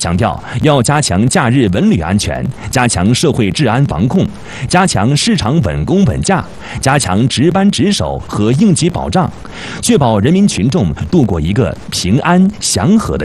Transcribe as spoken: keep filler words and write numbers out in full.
强调要加强假日文旅安全，加强社会治安防控，加强市场稳工稳价，加强值班值守和应急保障，确保人民群众度过一个平安祥和的